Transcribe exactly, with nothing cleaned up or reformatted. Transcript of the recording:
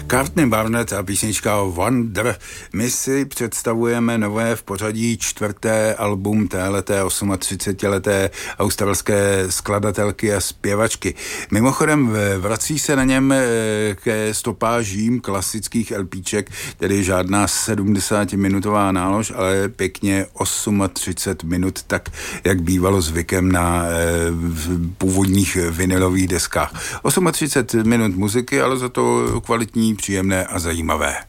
Courtney Barnett a písnička Wonder. My si představujeme nové v pořadí čtvrté album téhleté třicetiosmileté australské skladatelky a zpěvačky. Mimochodem vrací se na něm ke stopážím klasických LPček, tedy žádná sedmdesátiminutová nálož, ale pěkně třicet osm minut, tak jak bývalo zvykem na původních vinylových deskách. třicet osm minut muziky, ale za to kvalitní, příjemné a zajímavé.